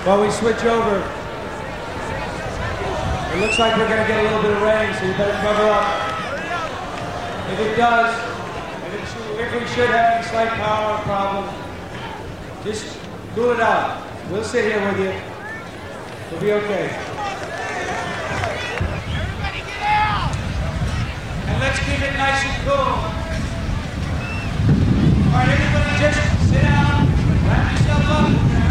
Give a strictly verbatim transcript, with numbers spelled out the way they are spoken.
While we switch over, it looks like we're going to get a little bit of rain, so you better cover up. If it does, if, it should, if we should have any slight power problem, just cool it out. We'll sit here with you. We'll be okay. Everybody get out! And let's keep it nice and cool. All right, everybody just sit down, wrap yourself up.